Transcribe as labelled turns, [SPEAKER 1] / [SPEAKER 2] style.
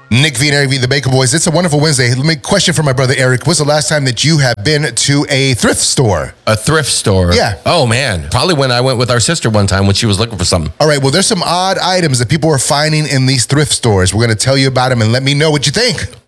[SPEAKER 1] Nick V and Eric V, the Baker Boys. It's a wonderful Wednesday. Let me question for my brother Eric. When's the last time that you have been to a thrift store?
[SPEAKER 2] A thrift store?
[SPEAKER 1] Yeah.
[SPEAKER 2] Oh, man. Probably when I went with our sister one time when she was looking for something.
[SPEAKER 1] All right, well, there's some odd items that people are finding in these thrift stores. We're going to tell you about them and let me know what you think.